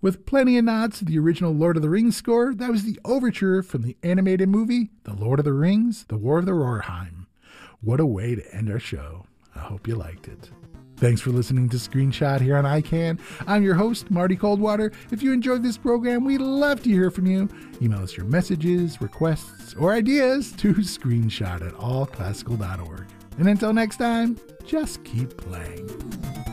With plenty of nods to the original Lord of the Rings score, that was the overture from the animated movie, The Lord of the Rings, The War of the Rohirrim. What a way to end our show. I hope you liked it. Thanks for listening to Screenshot here on ICANN. I'm your host, Marty Coldwater. If you enjoyed this program, we'd love to hear from you. Email us your messages, requests, or ideas to screenshot@allclassical.org. And until next time, just keep playing.